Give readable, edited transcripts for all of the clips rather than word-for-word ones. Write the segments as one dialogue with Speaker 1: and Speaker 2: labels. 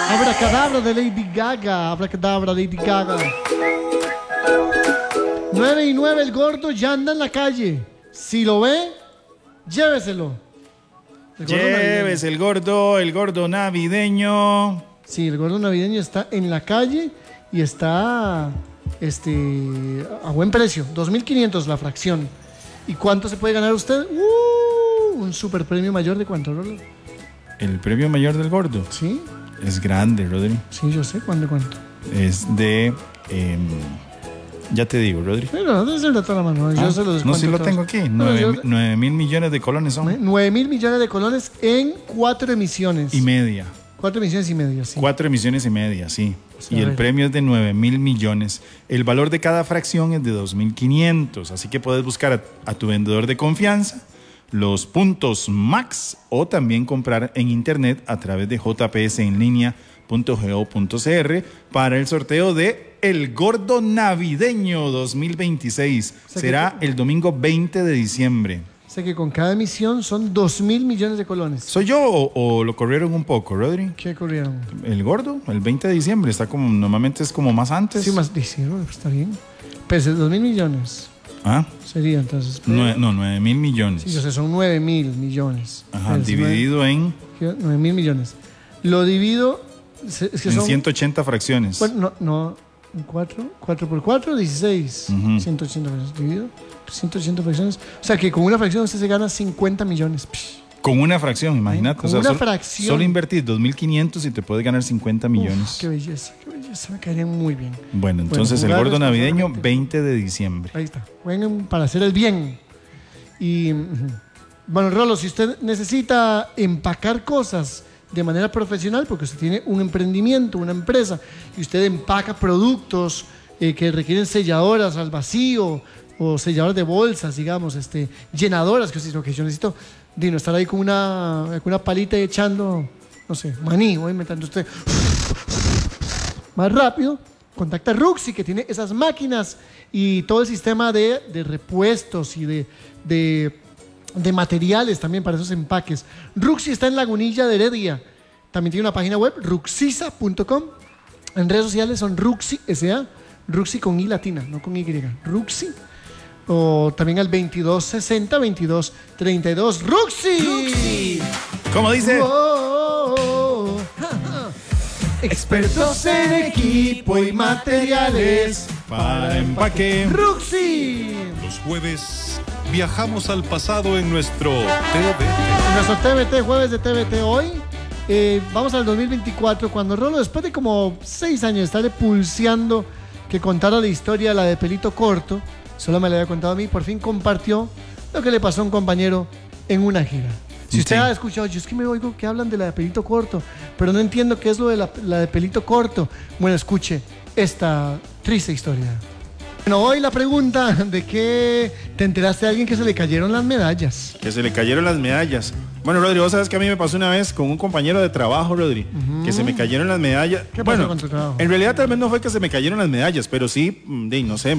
Speaker 1: Abracadabra de Lady Gaga. Abracadabra, Lady Gaga. 9:09, el gordo ya anda en la calle. Si lo ve, lléveselo.
Speaker 2: Llévese el gordo navideño.
Speaker 1: Sí, el gordo navideño está en la calle y está a buen precio. 2.500 la fracción. ¿Y cuánto se puede ganar usted? Un super premio mayor de cuánto, Rodri.
Speaker 2: El premio mayor del gordo.
Speaker 1: Sí.
Speaker 2: Es grande, Rodri.
Speaker 1: Sí, yo sé. ¿Cuánto?
Speaker 2: Es de... ya te digo, Rodri.
Speaker 1: Pero no es el dato a la mano. Yo se lo descuento.
Speaker 2: No, sí lo tengo aquí. 9 mil millones de colones son.
Speaker 1: 9.000 millones de colones en 4 emisiones.
Speaker 2: Y media.
Speaker 1: 4 emisiones y media, sí.
Speaker 2: 4 emisiones y media, sí.
Speaker 1: O sea,
Speaker 2: y el premio es de 9.000 millones. El valor de cada fracción es de 2.500. Así que puedes buscar a tu vendedor de confianza, los puntos Max, o también comprar en internet a través de jpsenlinea.go.cr para el sorteo de El Gordo Navideño 2026.
Speaker 1: O sea,
Speaker 2: será el domingo 20 de diciembre.
Speaker 1: O sea que con cada emisión son 2.000 millones de colones.
Speaker 2: ¿Soy yo o lo corrieron un poco, Rodri?
Speaker 1: ¿Qué corrieron?
Speaker 2: El gordo, el 20 de diciembre, está como, normalmente es como más antes.
Speaker 1: Sí, más, dice, está bien. Pues 2.000 millones.
Speaker 2: Ah.
Speaker 1: Sería entonces.
Speaker 2: 9.000 millones.
Speaker 1: Sí, o sea, son 9.000 millones.
Speaker 2: Ajá, dividido en...
Speaker 1: 9.000 millones. Lo divido... Es que
Speaker 2: en
Speaker 1: son
Speaker 2: 180 fracciones.
Speaker 1: Bueno, no. 4 por 4, 16. 180 fracciones. Dividido 180 fracciones. O sea que con una fracción usted se gana 50 millones.
Speaker 2: Con una fracción, imagínate.
Speaker 1: Con una fracción.
Speaker 2: Solo invertir 2.500 y te puedes ganar 50 millones.
Speaker 1: Qué belleza, me caería muy bien.
Speaker 2: Bueno, entonces el gordo navideño, 20 de diciembre.
Speaker 1: Ahí está. Jueguen para hacer el bien. Y bueno, Rolo, si usted necesita empacar cosas de manera profesional, porque usted tiene un emprendimiento, una empresa, y usted empaca productos que requieren selladoras al vacío, o selladoras de bolsas, digamos, llenadoras, que yo necesito estar ahí con una palita y echando, no sé, maní, o inventando usted más rápido, contacta a Ruxy, que tiene esas máquinas y todo el sistema de repuestos y de materiales también para esos empaques. Ruxy está en Lagunilla de Heredia. También tiene una página web, ruxiza.com. En redes sociales son Ruxy S.A. Ruxy con I latina, no con Y. Ruxy. O también al 2260-2232. ¡Ruxy!
Speaker 2: ¿Cómo dice?
Speaker 1: Expertos en equipo y materiales
Speaker 2: para empaque.
Speaker 1: ¡Ruxy!
Speaker 3: Los jueves viajamos al pasado en nuestro TVT.
Speaker 1: En nuestro TVT, jueves de TVT hoy. Vamos al 2024, cuando Rolo, después de como 6 años de estarle pulseando que contara la historia, la de pelito corto, solo me la había contado a mí, por fin compartió lo que le pasó a un compañero en una gira. Si usted ha escuchado, yo es que me oigo que hablan de la de pelito corto, pero no entiendo qué es lo de la de pelito corto. Bueno, escuche esta triste historia. Bueno, hoy la pregunta de que te enteraste de alguien que se le cayeron las medallas.
Speaker 2: Que se le cayeron las medallas. Bueno, Rodri, vos sabes que a mí me pasó una vez con un compañero de trabajo, Rodri, que se me cayeron las medallas.
Speaker 1: ¿Qué pasó con tu trabajo?
Speaker 2: En realidad tal vez no fue que se me cayeron las medallas, pero sí, no sé,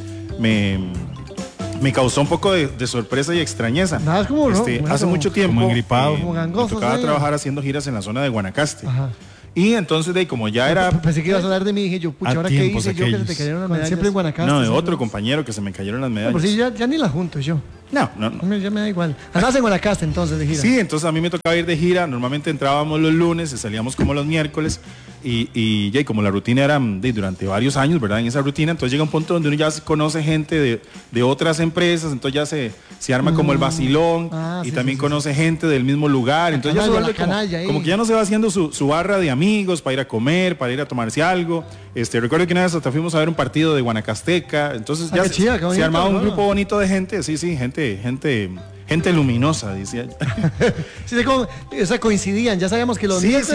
Speaker 2: me causó un poco de sorpresa y extrañeza.
Speaker 1: Nada, es como, ¿no?
Speaker 2: Hace mucho tiempo,
Speaker 1: como engripado, como gangoso,
Speaker 2: me tocaba trabajar haciendo giras en la zona de Guanacaste.
Speaker 1: Ajá.
Speaker 2: Y entonces, como ya era...
Speaker 1: Pensé que ibas a hablar de mí, dije yo, pucha, ¿ahora qué hice yo que se te cayeron las medallas? Siempre en Guanacaste.
Speaker 2: No, de otro compañero que se me cayeron las medallas.
Speaker 1: Por si ya ni las junto yo.
Speaker 2: No.
Speaker 1: Ya me da igual. Andás en Guanacaste entonces de gira.
Speaker 2: Sí, entonces a mí me tocaba ir de gira. Normalmente entrábamos los lunes y salíamos como los miércoles. Y como la rutina era durante varios años, ¿verdad? En esa rutina, entonces llega un punto donde uno ya conoce gente de otras empresas, entonces ya se arma como el vacilón y también conoce gente del mismo lugar. Entonces ya se vuelve como que ya no se va haciendo su barra de amigos para ir a comer, para ir a tomarse algo. Recuerdo que una vez hasta fuimos a ver un partido de Guanacasteca, entonces ya se armaba un grupo bonito de gente, sí, gente luminosa, decía.
Speaker 1: Sí, coincidían, ya sabíamos que los